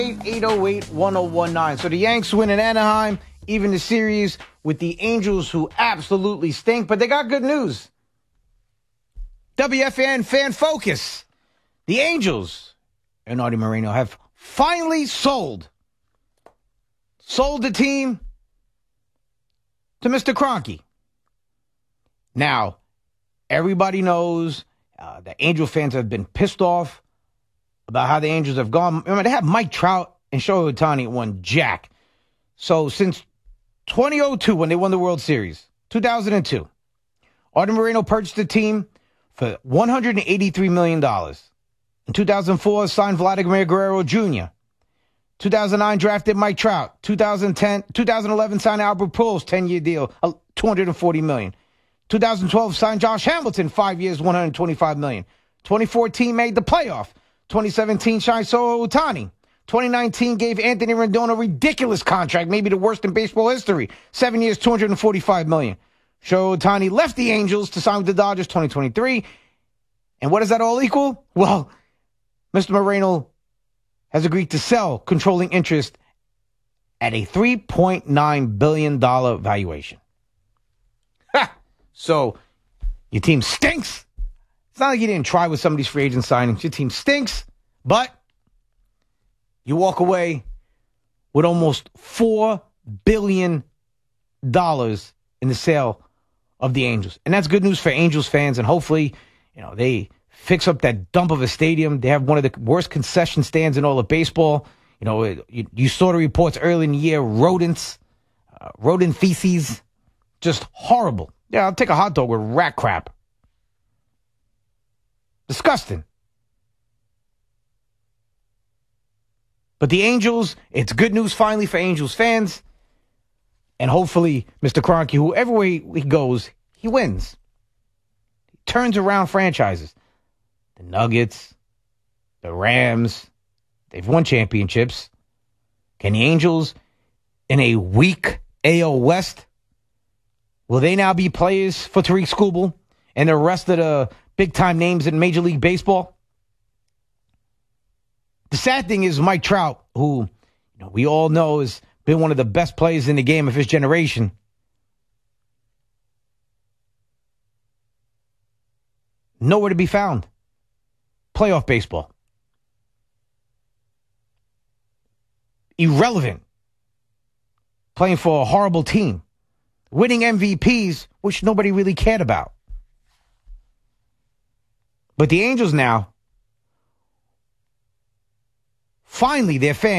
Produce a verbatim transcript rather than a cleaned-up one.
eight oh eight, one oh one nine. So the Yanks win in Anaheim, even the series with the Angels, who absolutely stink, but they got good news. W F A N Fan Focus. The Angels and Artie Moreno have finally sold. Sold the team to Mister Kroenke. Now, everybody knows uh, the Angel fans have been pissed off about how the Angels have gone. Remember, they have Mike Trout and Shohei Ohtani at one jack. So since twenty oh two, when they won the World Series, two thousand two, Artie Moreno purchased the team for one hundred eighty-three million dollars. In two thousand four, signed Vladimir Guerrero Junior two thousand nine, drafted Mike Trout. two thousand ten, two thousand eleven, signed Albert Pujols, ten-year deal, two hundred forty million dollars. two thousand twelve, signed Josh Hamilton, five years, one hundred twenty-five million dollars. twenty fourteen, made the playoff. twenty seventeen, signed Shohei Ohtani. twenty nineteen, gave Anthony Rendon a ridiculous contract, maybe the worst in baseball history. Seven years, two hundred forty-five million dollars. Shohei Ohtani left the Angels to sign with the Dodgers twenty twenty-three. And what does that all equal? Well, Mister Moreno has agreed to sell controlling interest at a three point nine billion dollars valuation. Ha! So, your team stinks. It's not like you didn't try with some of these free agent signings. Your team stinks, but you walk away with almost four billion dollars in the sale of the Angels. And that's good news for Angels fans, and hopefully, you know, they fix up that dump of a stadium. They have one of the worst concession stands in all of baseball. You know, you, you saw the reports early in the year, rodents, uh, rodent feces, just horrible. Yeah, I'll take a hot dog with rat crap. Disgusting. But the Angels, it's good news finally for Angels fans. And hopefully, Mister Kroenke, whoever way he goes, he wins. He turns around franchises. The Nuggets, the Rams, they've won championships. Can the Angels, in a weak A L West, will they now be players for Tariq Skubal and the rest of the big-time names in Major League Baseball? The sad thing is Mike Trout, who, you know, we all know has been one of the best players in the game of his generation, nowhere to be found. Playoff baseball. Irrelevant. Playing for a horrible team. Winning M V Ps, which nobody really cared about. But the Angels now, finally, their fans